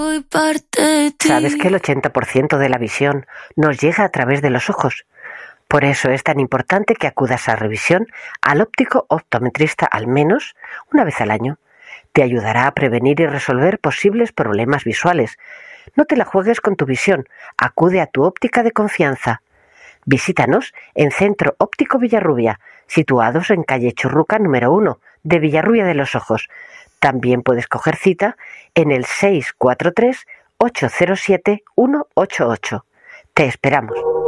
Sabes que el 80% de la visión nos llega a través de los ojos. Por eso es tan importante que acudas a revisión al óptico optometrista al menos una vez al año. Te ayudará a prevenir y resolver posibles problemas visuales. No te la juegues con tu visión. Acude a tu óptica de confianza. Visítanos en Centro Óptico Villarrubia, situados en calle Churruca número 1 de Villarrubia de los Ojos. También puedes coger cita en el 643-807-188. Te esperamos.